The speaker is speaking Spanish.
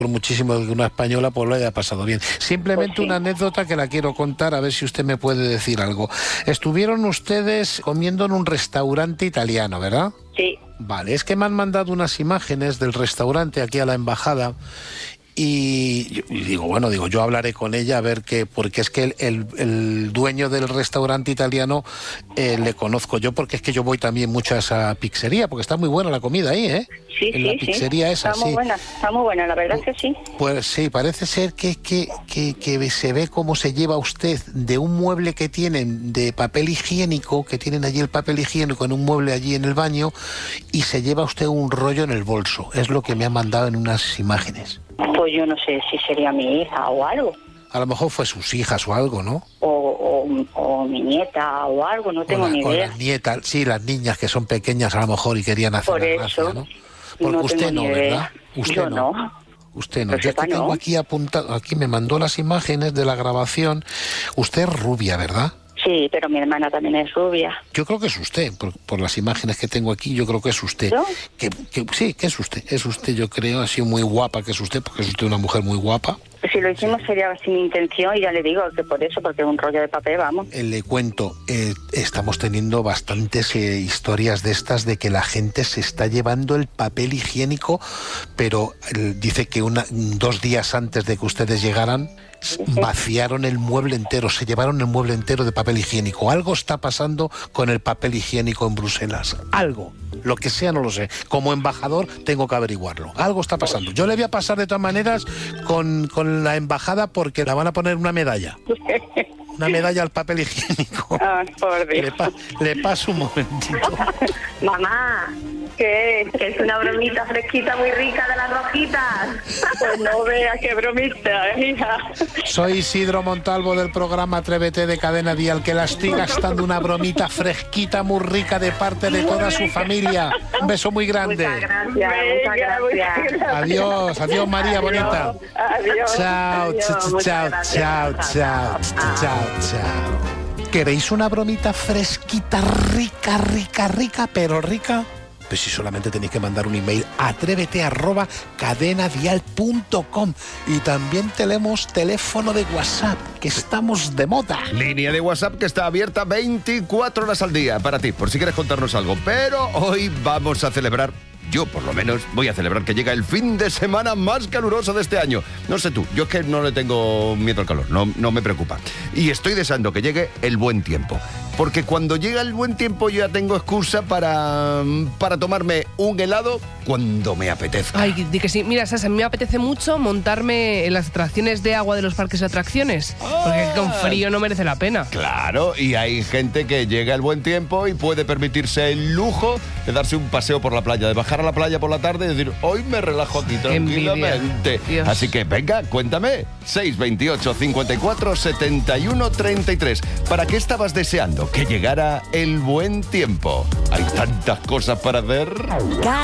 muchísimo de que una española pues lo haya pasado bien. Simplemente Pues sí. una anécdota que la quiero contar, a ver si usted me puede decir algo. Estuvieron ustedes comiendo en un restaurante italiano, ¿verdad? Sí. Vale, es que me han mandado unas imágenes del restaurante aquí a la embajada y digo, yo hablaré con ella a ver qué, porque es que el dueño del restaurante italiano le conozco yo, porque es que yo voy también mucho a esa pizzería, porque está muy buena la comida ahí, ¿eh? Sí, en la pizzería esa, está muy buena, la verdad es que sí. Pues sí, parece ser que se ve cómo se lleva usted de un mueble que tienen de papel higiénico, que tienen allí el papel higiénico en un mueble allí en el baño, y se lleva usted un rollo en el bolso. Es lo que me han mandado en unas imágenes. Pues yo no sé si sería mi hija o algo. A lo mejor fue sus hijas o algo, ¿no? O mi nieta o algo, no tengo ni O idea. las nietas, sí, las niñas que son pequeñas a lo mejor y querían hacer Por la eso, gracia, ¿no? Porque no usted tengo no, ni idea. ¿verdad? Usted Yo no. Usted no. Pues Yo es que sepa, tengo no. aquí apuntado, aquí me mandó las imágenes de la grabación. Usted es rubia, ¿verdad? Sí, pero mi hermana también es rubia. Yo creo que es usted, por las imágenes que tengo aquí, yo creo que es usted. ¿Yo? Sí, que es usted, yo creo, así muy guapa que es usted, porque es usted una mujer muy guapa. Si lo hicimos sería sin intención y ya le digo que por eso, porque es un rollo de papel, vamos. Le cuento, estamos teniendo bastantes historias de estas de que la gente se está llevando el papel higiénico, pero dice que 2 días antes de que ustedes llegaran, vaciaron el mueble entero, se llevaron el mueble entero de papel higiénico. Algo está pasando con el papel higiénico en Bruselas. Algo. Lo que sea, no lo sé. Como embajador tengo que averiguarlo. Algo está pasando. Yo le voy a pasar de todas maneras con la embajada porque la van a poner una medalla. Una medalla al papel higiénico. Ah, por Dios. Le paso un momentito. Mamá, ¿qué? Que es una bromita fresquita muy rica de las rojitas. Pues no veas qué bromita, hija. Soy Isidro Montalvo del programa Atrévete de Cadena Dial, que la estoy gastando una bromita fresquita muy rica de parte de toda su familia. Un beso muy grande. Muchas gracias. Adiós María bonita. Adiós. Chao, Adiós, chao, muchas chao, gracias. chao, chao, chao. ¿Queréis una bromita fresquita, rica, pero rica? Pues si solamente tenéis que mandar un email a atrévete@cadenadial.com y también tenemos teléfono de WhatsApp, que estamos de moda. Línea de WhatsApp que está abierta 24 horas al día para ti, por si quieres contarnos algo. Pero hoy vamos a celebrar, yo por lo menos voy a celebrar que llega el fin de semana más caluroso de este año. No sé tú, yo es que no le tengo miedo al calor, no me preocupa. Y estoy deseando que llegue el buen tiempo. Porque cuando llega el buen tiempo yo ya tengo excusa para tomarme un helado cuando me apetezca. Ay, di que sí. Mira, Sasa, a mí me apetece mucho montarme en las atracciones de agua de los parques de atracciones. Porque con frío no merece la pena. Claro, y hay gente que llega el buen tiempo y puede permitirse el lujo de darse un paseo por la playa, de bajar a la playa por la tarde y decir, hoy me relajo aquí tranquilamente. Dios. Así que venga, cuéntame, 628 54 71 33. ¿Para qué estabas deseando que llegara el buen tiempo? Hay tantas cosas para hacer.